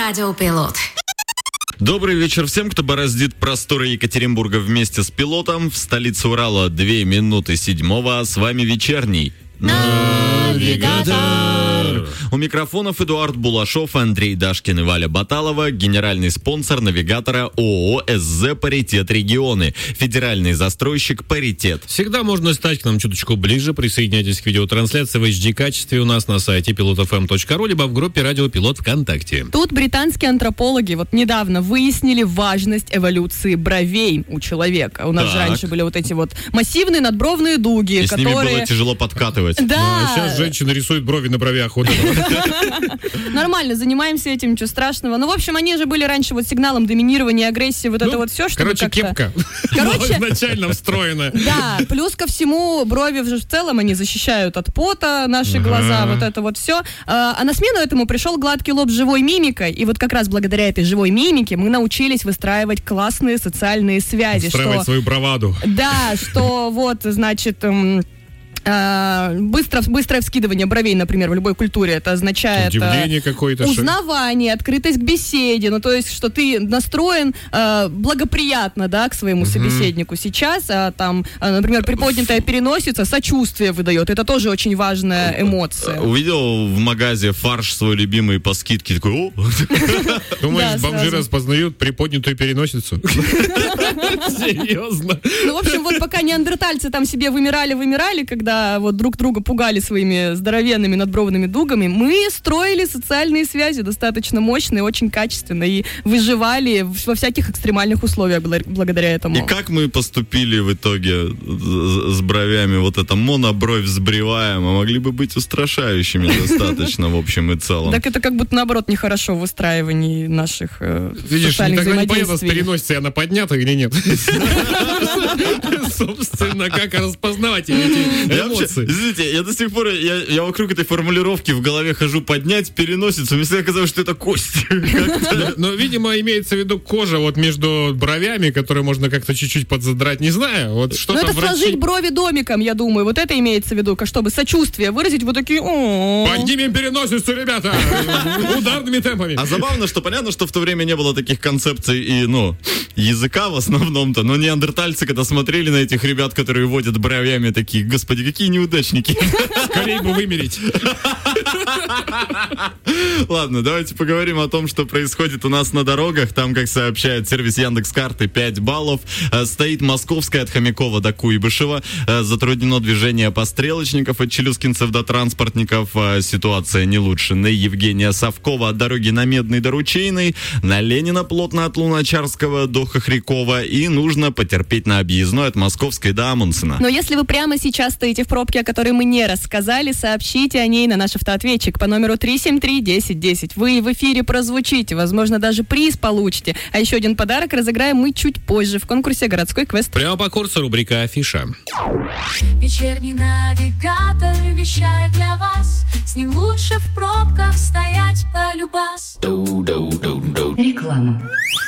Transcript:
Радиопилот. Добрый вечер всем, кто бороздит просторы Екатеринбурга вместе с пилотом. В столице Урала 2 минуты 7. С вами вечерний Навигатор. У микрофонов Эдуард Булашов, Андрей Дашкин и Валя Баталова. Генеральный спонсор Навигатора ООО «СЗ Паритет Регионы». Федеральный застройщик «Паритет». Всегда можно стать к нам чуточку ближе. Присоединяйтесь к видеотрансляции в HD-качестве у нас на сайте pilotfm.ru, либо в группе «Радио Пилот» ВКонтакте. Тут британские антропологи вот недавно выяснили важность эволюции бровей у человека. У нас же раньше были вот эти вот массивные надбровные дуги, и которые... с ними было тяжело подкатывать. Да. А сейчас женщины рисуют брови на бровях. Вот Нормально, занимаемся этим, ничего страшного. Ну, в общем, они же были раньше вот сигналом доминирования, агрессии, вот это вот все, что короче, кепка. Изначально встроена. Да, плюс ко всему, брови в целом, они защищают от пота наши глаза, вот это вот все. А на смену этому пришел гладкий лоб с живой мимикой, и вот как раз благодаря этой живой мимике мы научились выстраивать классные социальные связи. Выстраивать свою браваду. Да, что вот, значит... Быстрое вскидывание бровей, например, в любой культуре, это означает удивление какое-то, узнавание, открытость к беседе, ну то есть, что ты настроен благоприятно, да, к своему собеседнику. Сейчас там, например, приподнятая переносица сочувствие выдает, это тоже очень важная эмоция. Увидел в магазе фарш свой любимый по скидке, такой, о! Думаешь, бомжи распознают приподнятую переносицу? Серьезно? Ну, в общем, вот пока неандертальцы там себе вымирали, когда вот друг друга пугали своими здоровенными надбровными дугами, мы строили социальные связи достаточно мощные, очень качественные и выживали во всяких экстремальных условиях благодаря этому. И как мы поступили в итоге с бровями? Вот эта монобровь сбриваем, а могли бы быть устрашающими достаточно в общем и целом. Так это как будто наоборот нехорошо в выстраивании наших социальных взаимодействий. Непонятно, с переносицей она поднята или нет. Собственно, как распознавать эти эмоции? Извините, я до сих пор, я вокруг этой формулировки в голове хожу: поднять переносицу. Мне всегда казалось, что это кость. Но, видимо, имеется в виду кожа вот между бровями, которую можно как-то чуть-чуть подзадрать, не знаю. Вот что-то это сложить брови домиком, я думаю. Вот это имеется в виду, чтобы сочувствие выразить, вот такие... Поднимем переносицу, ребята! Ударными темпами. А забавно, что понятно, что в то время не было таких концепций и, языка в основном-то, но неандертальцы, когда смотрели на этих ребят, которые водят бровями, такие: господи, какие неудачники. Скорее бы вымереть. Ладно, давайте поговорим о том, что происходит у нас на дорогах. Там, как сообщает сервис Яндекс.Карты, 5 баллов. Стоит Московская от Хомякова до Куйбышева. Затруднено движение пострелочников от челюскинцев до транспортников. Ситуация не лучше. На Евгения Совкова от дороги на Медный до Ручейной. На Ленина плотно от Луначарского до Хохрякова. И нужно потерпеть на объездной от Московской до Амундсена. Но если вы прямо сейчас стоите в пробке, о которой мы не рассказали, сообщите о ней на наш автоответчик по номеру 373-1010. Вы в эфире прозвучите, возможно, даже приз получите. А еще один подарок разыграем мы чуть позже в конкурсе «Городской квест». Прямо по курсу рубрика «Афиша». Вечерний навигатор вещает для вас. С ним лучше в пробках стоять полюбас. Реклама.